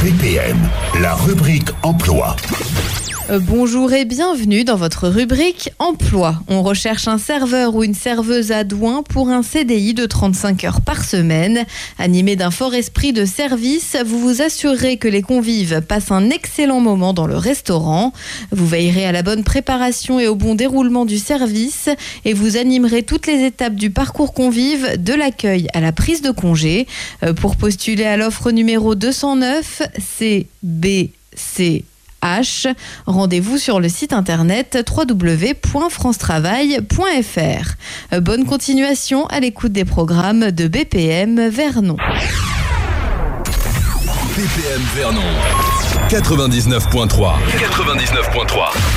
BPM, la rubrique emploi. Bonjour et bienvenue dans votre rubrique Emploi. On recherche un serveur ou une serveuse adjoint pour un CDI de 35 heures par semaine. Animé d'un fort esprit de service, vous vous assurerez que les convives passent un excellent moment dans le restaurant. Vous veillerez à la bonne préparation et au bon déroulement du service et vous animerez toutes les étapes du parcours convive, de l'accueil à la prise de congé. Pour postuler à l'offre numéro 209, CBC. Rendez-vous sur le site internet www.francetravail.fr. Bonne continuation à l'écoute des programmes de BPM Vernon. BPM Vernon 99.3.